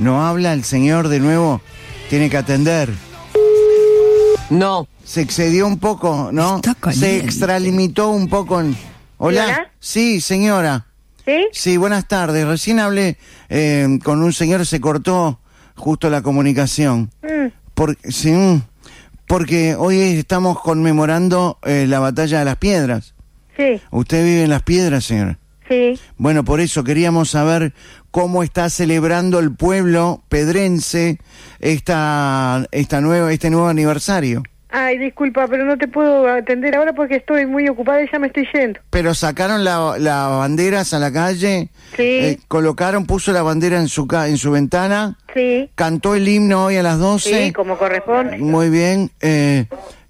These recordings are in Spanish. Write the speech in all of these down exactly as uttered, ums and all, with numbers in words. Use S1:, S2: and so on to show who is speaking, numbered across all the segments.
S1: no habla el señor de nuevo, tiene que atender.
S2: No.
S1: Se excedió un poco, ¿no?
S3: Está caliente.
S1: Se extralimitó un poco. En... ¿Hola?
S4: ¿Hola?
S1: Sí, señora.
S4: ¿Sí?
S1: Sí, buenas tardes. Recién hablé eh, con un señor, se cortó justo la comunicación.
S4: Mm.
S1: Por, sí, mm, porque hoy estamos conmemorando eh, la batalla de las Piedras.
S4: Sí,
S1: ¿Usted vive en las Piedras, señora?
S4: sí.
S1: Bueno, por eso queríamos saber cómo está celebrando el pueblo pedrense esta, esta nueva, este nuevo aniversario.
S4: Ay, disculpa, pero no te puedo atender ahora porque estoy muy ocupada y ya me estoy yendo.
S1: Pero sacaron las la banderas a la calle,
S4: Sí.
S1: eh, colocaron, puso la bandera en su ca en su ventana,
S4: Sí,
S1: cantó el himno hoy a las doce.
S4: sí, como corresponde.
S1: Muy bien. Eh,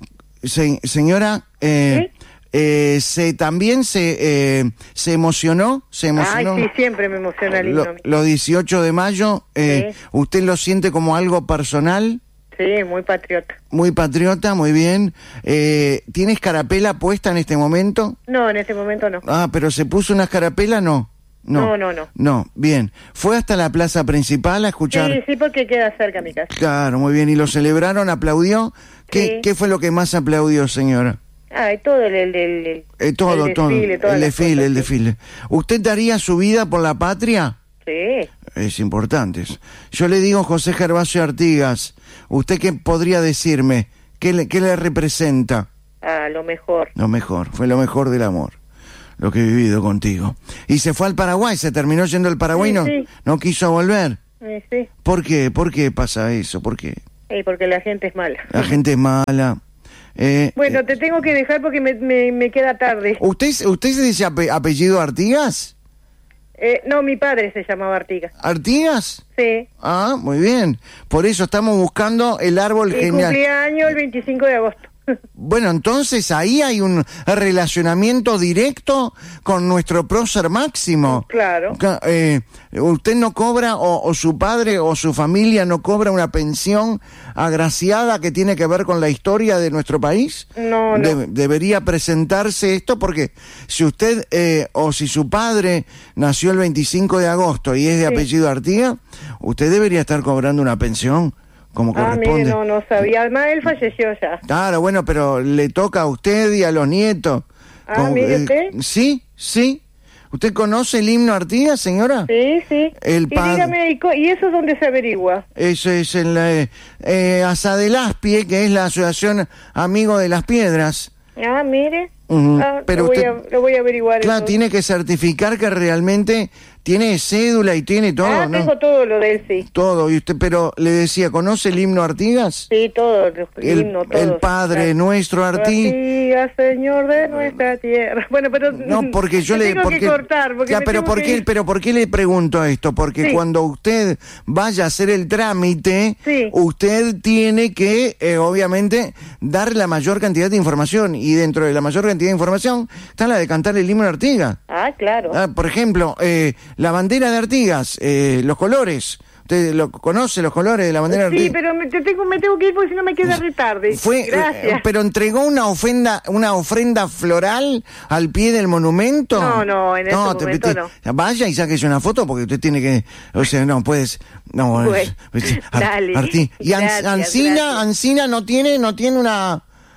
S1: se- señora, eh, eh, se también se eh, se emocionó, se
S4: Ay,
S1: emocionó.
S4: sí, siempre me emociona el himno.
S1: Lo- los dieciocho de mayo, eh,
S4: Sí.
S1: ¿usted lo siente como algo personal?
S4: Sí, muy patriota.
S1: Muy patriota, muy bien. Eh, ¿Tiene escarapela puesta en este momento?
S4: No, en este momento no.
S1: Ah, pero ¿se puso una escarapela? No.
S4: No, no, no.
S1: No, bien. ¿Fue hasta la plaza principal a escuchar?
S4: Sí, sí, porque queda cerca mi casa.
S1: Claro, muy bien. ¿Y lo celebraron? ¿Aplaudió? ¿Qué,
S4: Sí.
S1: ¿Qué fue lo que más aplaudió, señora?
S4: Ay, todo el, el, el, el-
S1: Eh, todo,
S4: el
S1: todo.
S4: desfile, todas
S1: El
S4: las
S1: desfile,
S4: cosas,
S1: el
S4: sí.
S1: desfile. ¿Usted daría su vida por la patria?
S4: Sí.
S1: Es importante. Yo le digo, José Gervasio Artigas, ¿usted qué podría decirme? ¿Qué le, qué le representa?
S4: A lo mejor.
S1: Lo mejor, fue lo mejor del amor, lo que he vivido contigo. Y se fue al Paraguay, se terminó yendo al Paraguay,
S4: Sí,
S1: no,
S4: sí.
S1: no quiso volver.
S4: Sí, sí.
S1: ¿Por qué? ¿Por qué pasa eso? ¿Por qué?
S4: Sí, porque la gente es mala.
S1: La gente es mala. Eh,
S4: Bueno,
S1: eh,
S4: te tengo que dejar porque me, me, me queda tarde.
S1: ¿Usted, usted se dice ape- apellido Artigas?
S4: Eh, no, mi padre se llamaba Artigas.
S1: ¿Artigas?
S4: Sí.
S1: Ah, muy bien. Por eso estamos buscando el árbol
S4: Y
S1: genial.
S4: cumplía año el veinticinco de agosto.
S1: Bueno, entonces ahí hay un relacionamiento directo con nuestro prócer máximo.
S4: Claro.
S1: Ca- eh, usted no cobra, o, o su padre o su familia no cobra una pensión agraciada que tiene que ver con la historia de nuestro país.
S4: No, no.
S1: De- debería presentarse esto porque si usted eh, o si su padre nació el veinticinco de agosto y es de
S4: Sí.
S1: apellido Artigas, usted debería estar cobrando una pensión como
S4: Ah,
S1: corresponde.
S4: mire, no, no sabía. Además, él falleció ya.
S1: Claro, bueno, pero le toca a usted y a los nietos.
S4: Ah,
S1: Como-
S4: mire
S1: eh,
S4: usted.
S1: Sí, sí. ¿Usted conoce el himno Artigas, señora?
S4: Sí, sí.
S1: El
S4: y
S1: padre-
S4: dígame, ¿y, co- ¿y eso dónde se averigua?
S1: Eso es en la eh, eh, Asadelaspie, que es la Asociación Amigo de las Piedras.
S4: Ah, mire.
S1: Ujú,
S4: Ah,
S1: pero
S4: lo, voy
S1: usted-
S4: a, lo voy a averiguar.
S1: Claro,
S4: eso.
S1: tiene que certificar que realmente tiene cédula y tiene todo,
S4: Ah,
S1: ¿no?
S4: tengo todo lo de él, sí.
S1: Todo. Y usted, pero le decía, ¿conoce el himno Artigas?
S4: Sí, todo. El,
S1: El,
S4: himno, todo.
S1: el Padre
S4: Claro.
S1: nuestro Artigas.
S4: Artigas, Señor de nuestra tierra. Bueno, pero
S1: No, porque yo
S4: me
S1: le...
S4: tengo
S1: porque,
S4: que cortar. Porque
S1: Ya,
S4: me
S1: pero,
S4: tengo
S1: ¿por
S4: que
S1: qué,
S4: ir.
S1: pero ¿por qué le pregunto esto? Porque
S4: Sí.
S1: cuando usted vaya a hacer el trámite,
S4: Sí.
S1: usted tiene que, eh, obviamente, dar la mayor cantidad de información. Y dentro de la mayor cantidad de información está la de cantar el himno de Artigas.
S4: Ah, claro.
S1: Ah, por ejemplo, eh, la bandera de Artigas, eh, los colores. ¿Usted lo conoce, los colores de la bandera de
S4: Sí,
S1: Artigas?
S4: pero me, te tengo, me tengo que ir porque si no me queda re tarde.
S1: Fue,
S4: Gracias.
S1: eh, pero entregó una ofrenda, una ofrenda floral al pie del monumento.
S4: No, no, en ese momento no.
S1: Vaya y sáquese una foto porque usted tiene que, o sea, no puedes, no.
S4: Bueno,
S1: es- es- Ar-
S4: dale.
S1: Arti- y An-
S4: Gracias,
S1: Ancina,
S4: gracias.
S1: Ancina no tiene, no tiene una,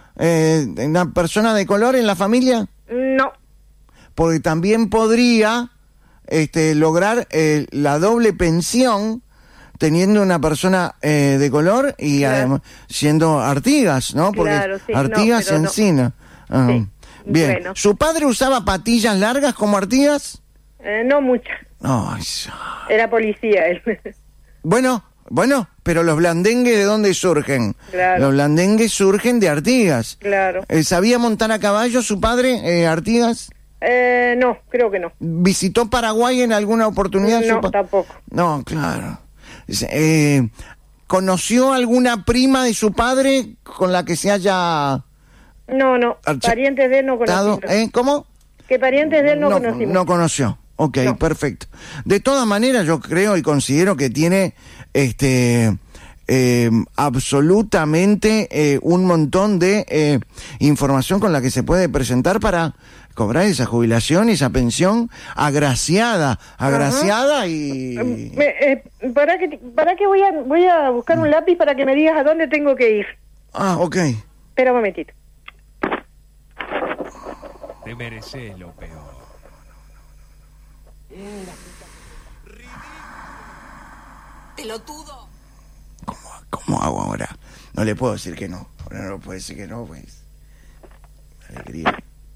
S1: eh, una persona de color en la familia,
S4: No.
S1: porque también podría, este, lograr eh, la doble pensión teniendo una persona eh, de color y
S4: Claro.
S1: además siendo Artigas, ¿no? Porque
S4: Claro, sí, no,
S1: Artigas y
S4: pero no.
S1: Encina. Ah,
S4: Sí,
S1: bien.
S4: bueno.
S1: ¿Su padre usaba patillas largas como Artigas?
S4: Eh, no mucha.
S1: Ay, sa-
S4: Era policía él.
S1: bueno, bueno, pero los blandengues, ¿de dónde surgen?
S4: Claro.
S1: Los blandengues surgen de Artigas.
S4: Claro.
S1: Eh, ¿Sabía montar a caballo su padre, eh, Artigas?
S4: Eh, no, creo que no.
S1: ¿Visitó Paraguay en alguna oportunidad? su
S4: No,
S1: pa-
S4: tampoco.
S1: No, claro. Eh, ¿Conoció alguna prima de su padre con la que se haya
S4: No, no.
S1: Archa-
S4: Parientes de él no
S1: dado?
S4: conocimos.
S1: ¿Eh? ¿Cómo?
S4: Que parientes de él no,
S1: no,
S4: conocimos.
S1: no conoció. Ok,
S4: No.
S1: perfecto. De todas maneras, yo creo y considero que tiene este eh, absolutamente eh, un montón de eh, información con la que se puede presentar para cobrar esa jubilación, esa pensión agraciada, agraciada
S4: Ajá.
S1: y...
S4: Me, eh, ¿Para qué, para qué voy, a, voy a buscar un lápiz para que me digas a dónde tengo que ir?
S1: Ah, ok.
S4: Espera un momentito.
S3: Te mereces lo peor.
S2: Pelotudo.
S1: ¿Cómo, ¿Cómo hago ahora? No le puedo decir que no. Ahora no le puedo decir que no, pues. Alegría.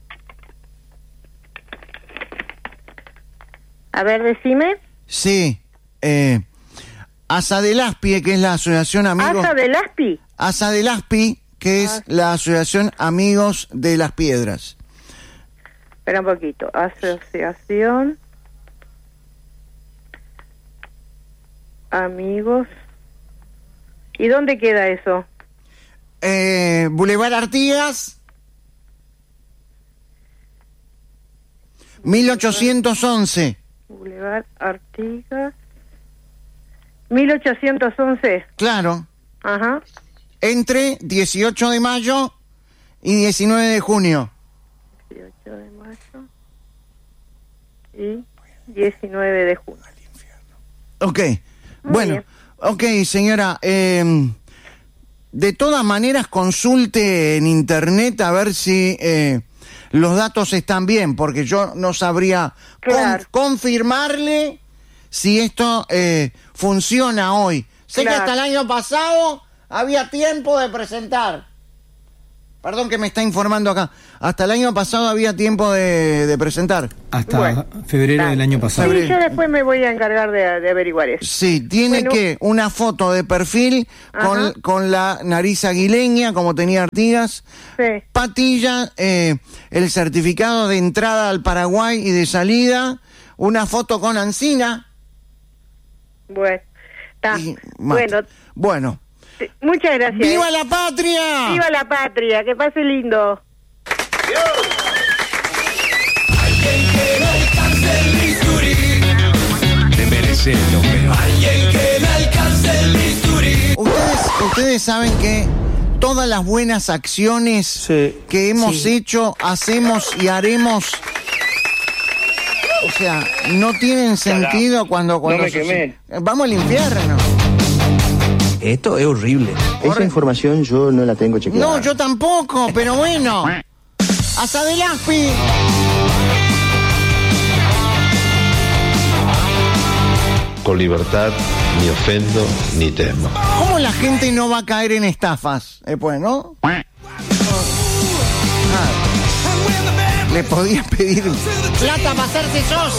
S4: A ver, decime.
S1: Sí. Eh, Asa del Aspi, que es la asociación Amigos...
S4: ¿Asa del Aspi?
S1: Asa del Aspi, que es
S4: Ah.
S1: la asociación Amigos de las Piedras.
S4: Espera un poquito. Asociación Amigos. ¿Y dónde queda eso?
S1: Eh, Boulevard Artigas, mil ochocientos once.
S4: Boulevard Artigas. mil ochocientos once.
S1: Claro,
S4: Ajá.
S1: entre dieciocho de mayo y diecinueve de junio.
S4: dieciocho de mayo y diecinueve de junio.
S1: Ok,
S4: Muy
S1: bueno,
S4: bien.
S1: ok, señora, eh, de todas maneras consulte en internet a ver si eh, los datos están bien, porque yo no sabría con-
S4: Claro.
S1: confirmarle si esto eh, funciona hoy. Sé
S4: Claro.
S1: que hasta el año pasado había tiempo de presentar. Perdón que me está informando acá. Hasta el año pasado había tiempo de, de presentar.
S5: Hasta
S4: Bueno.
S5: febrero del año pasado.
S4: Sí, yo después me voy a encargar de, de averiguar eso.
S1: Sí, tiene
S4: Bueno.
S1: que una foto de perfil con,
S4: Ajá.
S1: con la nariz aguileña, como tenía Artigas,
S4: Sí.
S1: patilla, eh, el certificado de entrada al Paraguay y de salida, una foto con Ancina.
S4: Bueno. Está.
S1: y mate.
S4: Bueno,
S1: Bueno,
S4: sí, muchas gracias.
S1: ¡viva
S4: eh.
S1: la patria!
S4: ¡Viva la patria! Que pase lindo.
S3: Te mereces lo peor.
S1: Ustedes, ustedes saben que todas las buenas acciones
S5: Sí.
S1: que hemos hecho, hacemos y haremos, o sea, no tienen sentido cuando... cuando
S6: me
S1: se-
S6: quemé.
S1: Vamos al infierno.
S7: Esto es horrible. Esa información yo no la tengo chequeada.
S1: No, yo tampoco, pero bueno. Asa del Aspi.
S8: Con libertad, ni ofendo, ni temo.
S1: ¿Cómo la gente no va a caer en estafas? Después, ¿no? Ah. Le podía pedir plata para hacerse socio.